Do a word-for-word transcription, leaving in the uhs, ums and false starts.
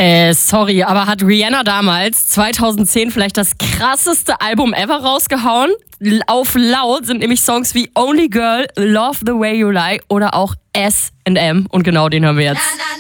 Äh, sorry, aber hat Rihanna damals zweitausendzehn vielleicht das krasseste Album ever rausgehauen? L- Auf laut sind nämlich Songs wie Only Girl, Love the Way You Lie oder auch S and M und genau den hören wir jetzt.